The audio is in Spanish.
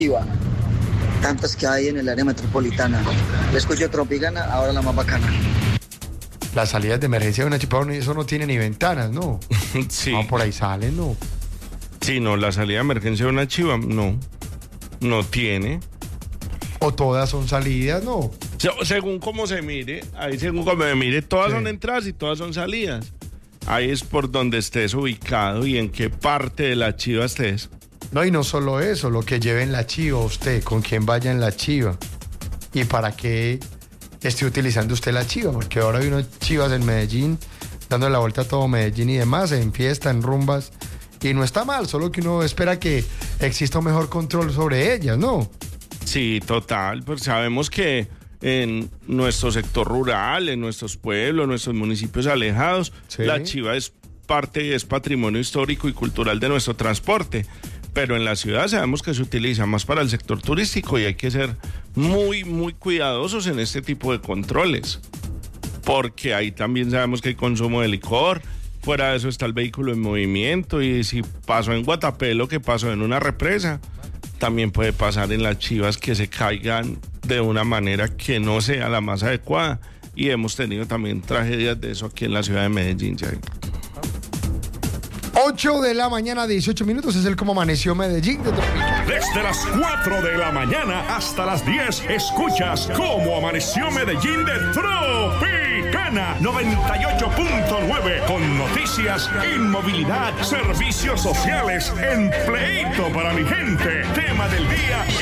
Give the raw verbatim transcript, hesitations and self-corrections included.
Chiva, tantas que hay en el área metropolitana. Le escucho Tropicana, ahora la más bacana. Las salidas de emergencia de una chiva, eso no tiene ni ventanas, ¿no? Sí. No, por ahí salen, ¿no? Sí, no, la salida de emergencia de una chiva, no. No tiene. O todas son salidas, ¿no? Se- según cómo se mire, ahí según cómo se mire, todas Sí. son entradas y todas son salidas. Ahí es por donde estés ubicado y en qué parte de la chiva estés. No, y no solo eso, lo que lleve en la chiva usted, con quién vaya en la chiva y para qué esté utilizando usted la chiva, porque ahora hay unos chivas en Medellín dando la vuelta a todo Medellín y demás, en fiesta, en rumbas, y no está mal, solo que uno espera que exista un mejor control sobre ellas, ¿no? Sí, total, pues sabemos que en nuestro sector rural, en nuestros pueblos, nuestros municipios alejados, Sí. la chiva es parte y es patrimonio histórico y cultural de nuestro transporte. Pero en la ciudad sabemos que se utiliza más para el sector turístico y hay que ser muy, muy cuidadosos en este tipo de controles. Porque ahí también sabemos que hay consumo de licor, fuera de eso está el vehículo en movimiento y si pasó en Guatapé lo que pasó en una represa, también puede pasar en las chivas que se caigan de una manera que no sea la más adecuada. Y hemos tenido también tragedias de eso aquí en la ciudad de Medellín. ¿Ya? ocho de la mañana, dieciocho minutos, es el Cómo Amaneció Medellín de Tropicana. Desde las cuatro de la mañana hasta las diez, escuchas Cómo Amaneció Medellín de Tropicana noventa y ocho punto nueve, con noticias, inmovilidad, servicios sociales, empleito para mi gente, tema del día.